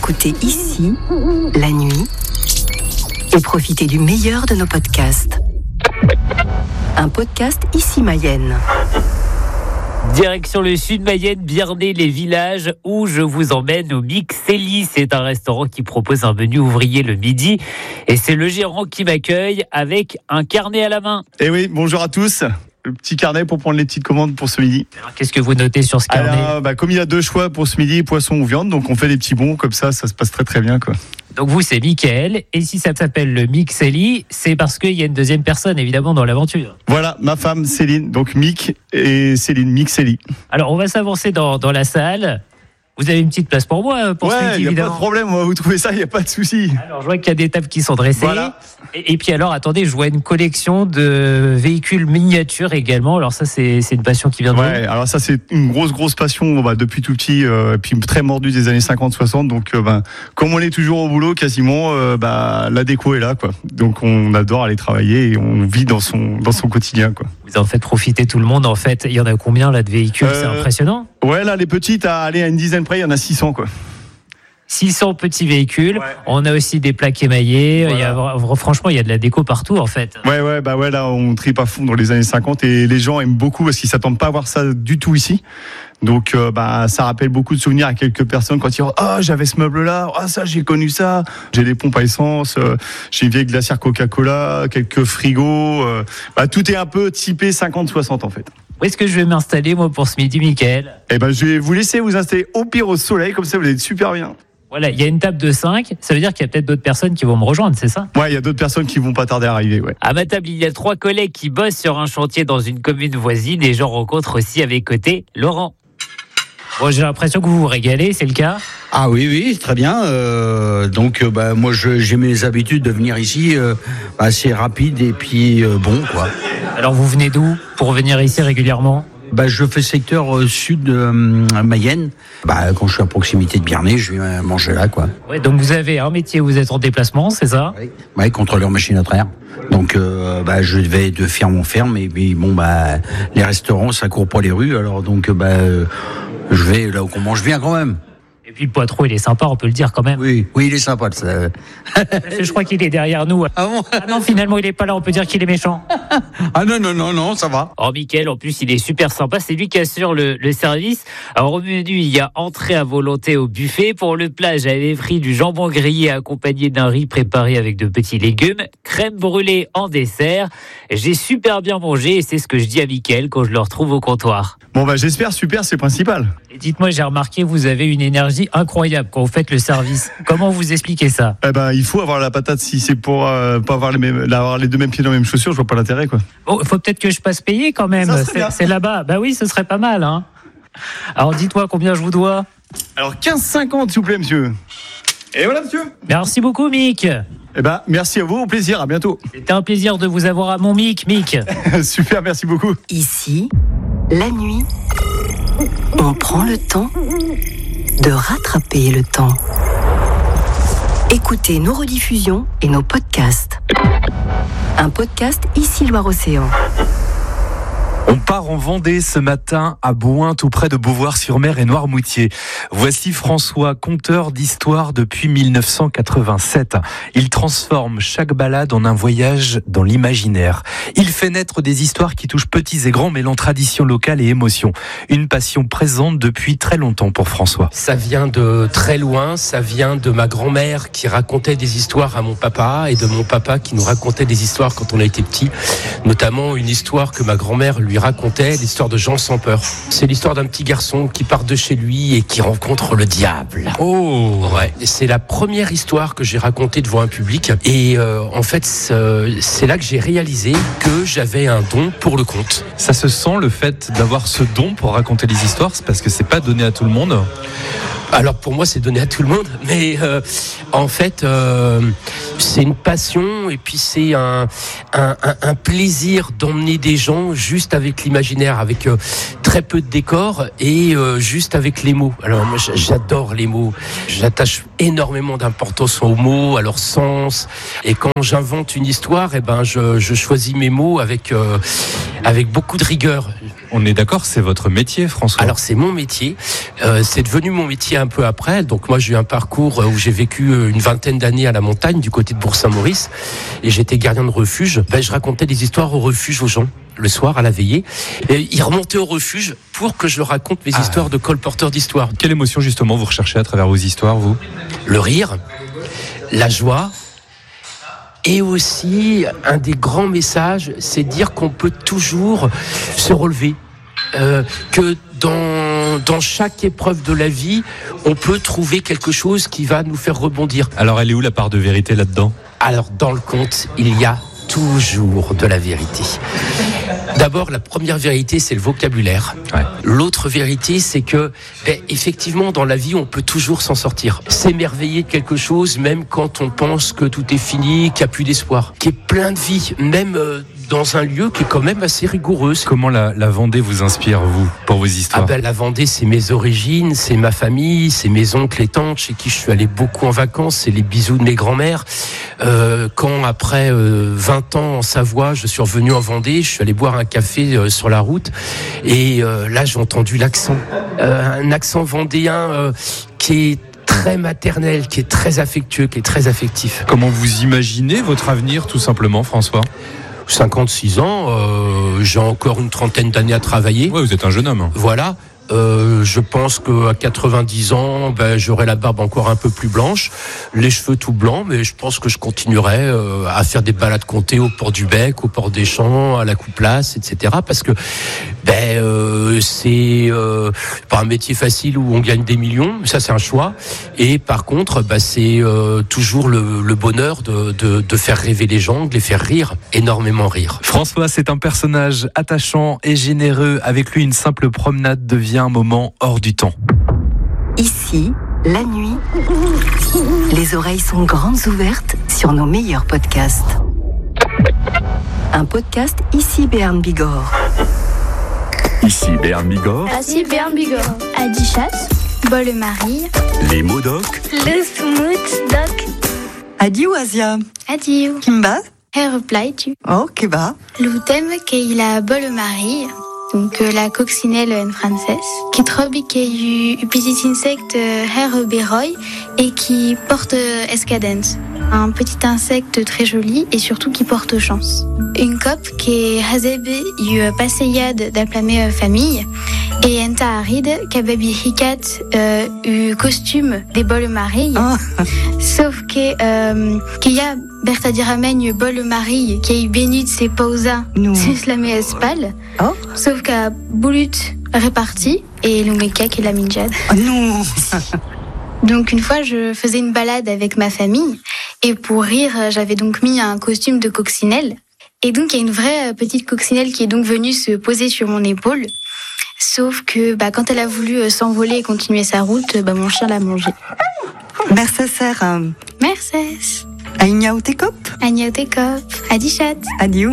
Écoutez ici, la nuit, et profitez du meilleur de nos podcasts. Un podcast Ici Mayenne. Direction le sud Mayenne, Biarnay, les villages, où je vous emmène au Mixelli. C'est un restaurant qui propose un menu ouvrier le midi. Et c'est le gérant qui m'accueille avec un carnet à la main. Eh oui, bonjour à tous. Le petit carnet pour prendre les petites commandes pour ce midi. Alors, qu'est-ce que vous notez sur ce carnet ? Alors, comme il y a 2 choix pour ce midi, poisson ou viande, donc on fait des petits bons, comme ça se passe très très bien, quoi. Donc vous, c'est Mickaël. Et si ça s'appelle le Mixelli, c'est parce qu'il y a une deuxième personne, évidemment, dans l'aventure. Voilà, ma femme Céline, donc Mick et Céline, Mixelli. Alors, on va s'avancer dans la salle. Vous avez une petite place pour moi, pour ce midi, il n'y a évidemment. pas de problème, on va vous trouver ça, il n'y a pas de souci. Alors, je vois qu'il y a des tables qui sont dressées. Voilà. Et puis alors, attendez, je vois une collection de véhicules miniatures également. Alors ça, c'est une passion qui vient de vous. Ouais, alors ça, c'est une grosse passion depuis tout petit, puis très mordu des années 50-60. Donc, comme on est toujours au boulot, quasiment, la déco est là, quoi. Donc, on adore aller travailler et on vit dans son quotidien, quoi. Vous en faites profiter tout le monde, en fait. Il y en a combien, là, de véhicules ? C'est impressionnant. Ouais, là, les petites, à une dizaine près, il y en a 600, quoi. 600 petits véhicules. Ouais. On a aussi des plaques émaillées. Voilà. Franchement, il y a de la déco partout, en fait. Ouais, là, on tripe à fond dans les années 50 et les gens aiment beaucoup parce qu'ils s'attendent pas à voir ça du tout ici. Donc, ça rappelle beaucoup de souvenirs à quelques personnes quand ils disent « Ah, j'avais ce meuble-là. Ah, ça, j'ai connu ça. » J'ai des pompes à essence. J'ai une vieille glacière Coca-Cola, quelques frigos. Tout est un peu typé 50-60, en fait. Où est-ce que je vais m'installer, moi, pour ce midi, Mickaël ? Je vais vous laisser vous installer au pire au soleil. Comme ça, vous allez être super bien. Voilà, il y a une table de 5, ça veut dire qu'il y a peut-être d'autres personnes qui vont me rejoindre, c'est ça ? Ouais, il y a d'autres personnes qui vont pas tarder à arriver, ouais. À ma table, il y a 3 collègues qui bossent sur un chantier dans une commune voisine et j'en rencontre aussi à mes côtés Laurent. Bon, j'ai l'impression que vous vous régalez, c'est le cas ? Ah oui, très bien. Moi, j'ai mes habitudes de venir ici assez rapide et puis bon, quoi. Alors, vous venez d'où pour venir ici régulièrement ? Je fais secteur sud Mayenne. Quand je suis à proximité de Biarnay, je viens manger là, quoi. Ouais, donc vous avez un métier, vous êtes en déplacement, c'est ça ? Oui, contrôleur machine à traire. Donc, je vais de ferme en ferme et puis les restaurants, ça court pas les rues. Alors donc, je vais là où on mange bien quand même. Et puis le Poitrot, il est sympa, on peut le dire quand même. Oui, il est sympa. Ça. Je crois qu'il est derrière nous. Ah bon ? Ah non, finalement, il est pas là, on peut dire qu'il est méchant. Ah non, ça va. Oh, Mickaël, en plus, il est super sympa. C'est lui qui assure le service. Alors, au menu, il y a entrée à volonté au buffet. Pour le plat, j'avais pris du jambon grillé accompagné d'un riz préparé avec de petits légumes, crème brûlée en dessert. J'ai super bien mangé et c'est ce que je dis à Mickaël quand je le retrouve au comptoir. Bon, j'espère, super, c'est le principal. Et dites-moi, j'ai remarqué, vous avez une énergie incroyable quand vous faites le service. Comment vous expliquez ça ? Il faut avoir la patate. Si c'est pour pas avoir les 2 mêmes pieds dans les mêmes chaussures, je vois pas l'intérêt, quoi. Bon, il faut peut-être que je passe payer quand même. C'est là-bas. Oui, ce serait pas mal, hein. Alors, dites-moi combien je vous dois. Alors, 15,50, s'il vous plaît, monsieur. Et voilà, monsieur. Merci beaucoup, Mick. Merci à vous, au plaisir, à bientôt. C'était un plaisir de vous avoir à mon Mick. Super, merci beaucoup. Ici, la nuit, on prend le temps de rattraper le temps. Écoutez nos rediffusions et nos podcasts. Un podcast Ici Loire-Océan. On part en Vendée ce matin à Bouin, tout près de Beauvoir-sur-Mer et Noirmoutier. Voici François, conteur d'histoires depuis 1987. Il transforme chaque balade en un voyage dans l'imaginaire. Il fait naître des histoires qui touchent petits et grands, mêlant tradition locale et émotion. Une passion présente depuis très longtemps pour François. Ça vient de très loin, ça vient de ma grand-mère qui racontait des histoires à mon papa et de mon papa qui nous racontait des histoires quand on a été petit. Notamment une histoire que ma grand-mère lui racontait, l'histoire de Jean sans peur. C'est l'histoire d'un petit garçon qui part de chez lui et qui rencontre le diable. Oh ouais. Et c'est la première histoire que j'ai racontée devant un public. Et en fait, c'est là que j'ai réalisé que j'avais un don pour le conte. Ça se sent, le fait d'avoir ce don pour raconter les histoires, c'est parce que c'est pas donné à tout le monde. Alors pour moi c'est donné à tout le monde, mais en fait c'est une passion et puis c'est un plaisir d'emmener des gens juste avec l'imaginaire, avec très peu de décors et juste avec les mots. Alors moi j'adore les mots, j'attache énormément d'importance aux mots, à leur sens, et quand j'invente une histoire, je choisis mes mots avec beaucoup de rigueur. On est d'accord, c'est votre métier, François. Alors c'est mon métier, c'est devenu mon métier un peu après. Donc moi j'ai eu un parcours où j'ai vécu une vingtaine d'années à la montagne du côté de Bourg-Saint-Maurice et j'étais gardien de refuge. Je racontais des histoires au refuge aux gens le soir à la veillée. Et ils remontaient au refuge pour que je leur raconte mes histoires de colporteur d'histoire. Quelle émotion justement vous recherchez à travers vos histoires, vous ? Le rire, la joie. Et aussi, un des grands messages, c'est dire qu'on peut toujours se relever. Que dans chaque épreuve de la vie, on peut trouver quelque chose qui va nous faire rebondir. Alors, elle est où la part de vérité là-dedans ? Alors, dans le conte, il y a toujours de la vérité. D'abord, la première vérité, c'est le vocabulaire. Ouais. L'autre vérité, c'est que, effectivement, dans la vie, on peut toujours s'en sortir. S'émerveiller de quelque chose, même quand on pense que tout est fini, qu'il n'y a plus d'espoir. Qu'il y ait plein de vie, même dans un lieu qui est quand même assez rigoureuse. Comment la Vendée vous inspire, vous, pour vos histoires ? La Vendée, c'est mes origines, c'est ma famille, c'est mes oncles et tantes chez qui je suis allé beaucoup en vacances, c'est les bisous de mes grands-mères. Quand, après 20 ans en Savoie, je suis revenu en Vendée, je suis allé boire un café sur la route et là, j'ai entendu l'accent. Un accent vendéen qui est très maternel, qui est très affectueux, qui est très affectif. Comment vous imaginez votre avenir, tout simplement, François ? 56 ans, j'ai encore une trentaine d'années à travailler. Ouais, vous êtes un jeune homme. Voilà. Je pense qu'à 90 ans, j'aurai la barbe encore un peu plus blanche, les cheveux tout blancs, mais je pense que je continuerai à faire des balades comptées au port du Bec, au port des Champs, à la Couplace, etc. Parce que c'est pas un métier facile où on gagne des millions, ça c'est un choix. Et par contre, c'est toujours le bonheur de faire rêver les gens, de les faire rire, énormément rire. François, c'est un personnage attachant et généreux. Avec lui, une simple promenade devient un moment hors du temps. Ici, la nuit, les oreilles sont grandes ouvertes sur nos meilleurs podcasts. Un podcast Ici Béarn Bigorre. Ici Béarn Bigorre. Ici Béarn Bigorre. Adichat, Bolle-Marie, Les mots doc. le Smoot Doc. Adieu Asia. Adieu. Kimba. Reply tu. Oh, Kiba. L'outem qu'il a Bolle-Marie. Donc la coccinelle en français, qui trobi qui est petit insecte her beroy et qui porte escadence. Un petit insecte très joli et surtout qui porte chance. Une cop qui est hazeb yu passeyade d'aplamé famille et enta arid kababi hikat costume des Bolle-Marie. Sauf que qu'il y a Bertadiramen Bolle-Marie qui est béni de ses pausa sus la espal. Oh. Sauf qu'à Boulut réparti et l'Ongeka qui est la minjade. Oh non. Donc une fois je faisais une balade avec ma famille et pour rire j'avais donc mis un costume de coccinelle. Et donc il y a une vraie petite coccinelle qui est donc venue se poser sur mon épaule. Sauf que quand elle a voulu s'envoler et continuer sa route, mon chien l'a mangé. Merci Sarah. Merci. Aïnia ou Tekop. Agna Tekop. Adichat. Adieu.